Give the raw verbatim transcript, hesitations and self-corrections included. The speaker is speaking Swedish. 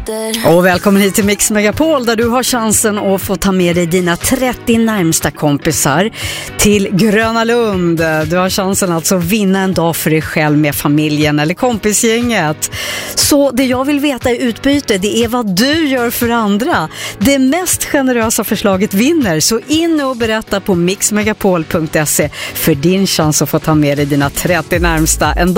Och välkommen hit till Mix Megapol där du har chansen att få ta med dig dina trettio närmsta kompisar till Gröna Lund. Du har chansen att så vinna en dag för dig själv med familjen eller kompisgänget. Så det jag vill veta i utbyte, det är vad du gör för andra. Det mest generösa förslaget vinner, så in och berätta på mix megapol punkt se för din chans att få ta med dig dina trettio närmsta en dag.